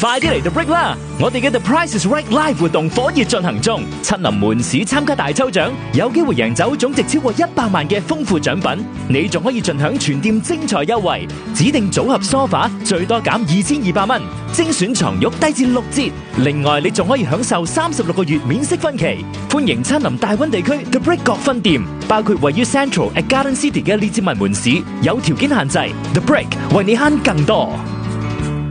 快啲嚟 The Brick 啦！我哋嘅 The Price is Right Live 活動火熱進行中，親臨門市參加大抽獎，有機會贏走總值超過100萬嘅豐富獎品。你仲可以盡享全店精彩優惠，指定組合梳化最多減2200蚊，精選床褥低至6折。另外，你仲可以享受36個月免息分期。歡迎親臨大灣地區 The Brick 各分店，包括位於 Central at Garden City 嘅列治文門市，有條件限制。The Brick 為你慳更多。